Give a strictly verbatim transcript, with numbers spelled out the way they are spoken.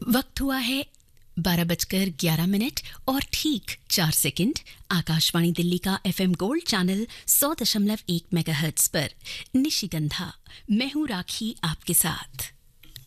वक्त हुआ है बारह बजकर ग्यारह मिनट और ठीक चार सेकंड। आकाशवाणी दिल्ली का एफएम गोल्ड चैनल सौ दशमलव एक मेगाहर्ट्ज पर निशिगंधा। मैं हूँ राखी आपके साथ।